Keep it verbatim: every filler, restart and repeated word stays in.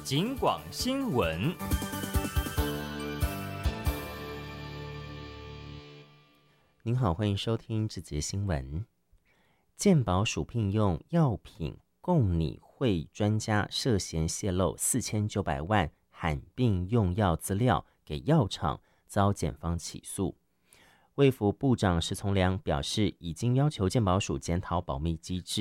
警广新闻。 您好，欢迎收听这节新闻。健保署聘用药品供拟会专家涉嫌泄露四千九百万罕病用药资料给药厂，遭检方起诉。卫福部长石从良表示，已经要求健保署检讨保密机制。